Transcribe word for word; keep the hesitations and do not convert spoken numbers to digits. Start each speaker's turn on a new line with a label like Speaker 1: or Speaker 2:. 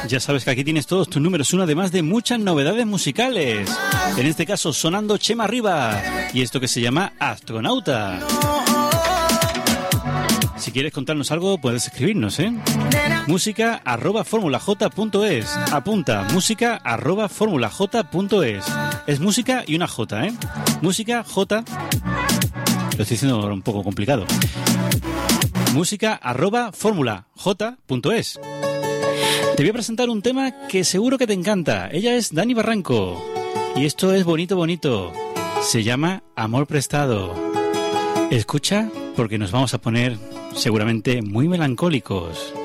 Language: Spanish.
Speaker 1: Ya sabes que aquí tienes todos tus números uno, además de muchas novedades musicales. En este caso sonando Chema Rivas y esto que se llama Astronauta. Si quieres contarnos algo, puedes escribirnos, ¿eh? Música arroba formulaj.es. Apunta, música arroba formulaj.es. Es música y una J, ¿eh? Música J. Lo estoy diciendo un poco complicado. Música arroba formulaj.es. Te voy a presentar un tema que seguro que te encanta. Ella es Dani Barranco. Y esto es bonito, bonito. Se llama Amor Prestado. Escucha, porque nos vamos a poner seguramente muy melancólicos.